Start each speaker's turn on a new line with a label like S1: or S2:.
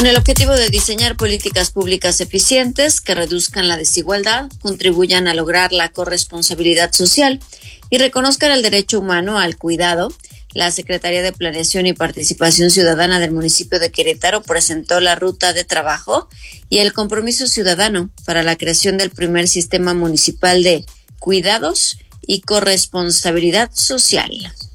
S1: Con el objetivo de diseñar políticas públicas eficientes que reduzcan la desigualdad, contribuyan a lograr la corresponsabilidad social y reconozcan el derecho humano al cuidado, la Secretaría de Planeación y Participación Ciudadana del municipio de Querétaro presentó la ruta de trabajo y el compromiso ciudadano para la creación del primer sistema municipal de cuidados y corresponsabilidad social.